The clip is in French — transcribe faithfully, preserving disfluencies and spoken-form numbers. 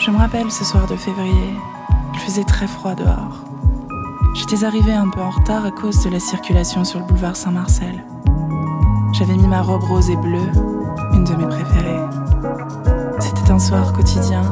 Je me rappelle ce soir de février, il faisait très froid dehors. J'étais arrivée un peu en retard à cause de la circulation sur le boulevard Saint-Marcel. J'avais mis ma robe rose et bleue, une de mes préférées. C'était un soir quotidien,